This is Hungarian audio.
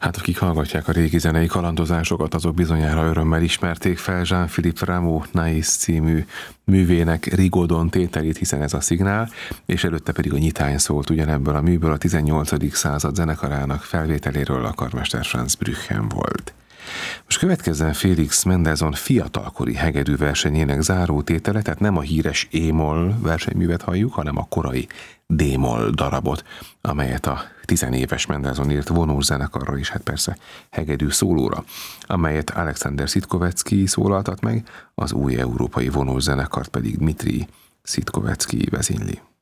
Hát akik hallgatják a régi zenei kalandozásokat, azok bizonyára örömmel ismerték fel Jean-Philippe Rameau Naïs című művének Rigaudon tételét, hiszen ez a szignál, és előtte pedig a nyitány szólt ugyanebből a műből, a 18. század zenekarának felvételéről, a karmester Franz Brüchen volt. Most következzen Félix Mendelssohn fiatalkori hegedű versenyének zárótétele, tehát nem a híres E-moll versenyművet halljuk, hanem a korai D-moll darabot, amelyet a 10 éves Mendelssohn írt vonós zenekarra és hát persze hegedű szólóra, amelyet Alexander Sitkovetsky szólaltat meg, az új európai vonós zenekart pedig Dmitri Sitkovetsky vezényli.